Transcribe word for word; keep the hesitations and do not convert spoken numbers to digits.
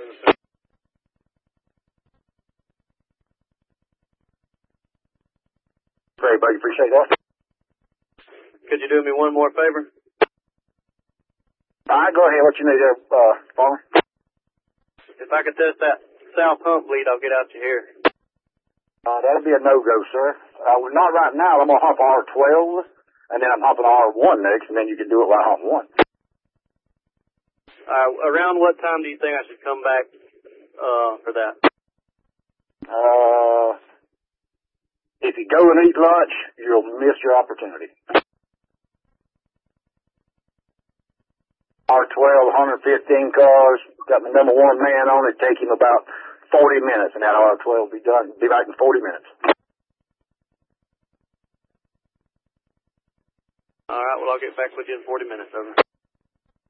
Great, buddy. Appreciate that. Could you do me one more favor? All right, go ahead. What you need there, uh, Farmer? If I could test that south hump lead, I'll get out to here. Uh, that'll be a no-go, sir. Uh, well, not right now. I'm going to hump R twelve, and then I'm humping R one next, and then you can do it while I hump one. Uh, around what time do you think I should come back uh, for that? Uh, if you go and eat lunch, you'll miss your opportunity. R twelve, one hundred fifteen cars, got my number one man on it, take him about forty minutes, and that R twelve will be done, be back in forty minutes. All right, well, I'll get back with you in forty minutes, over.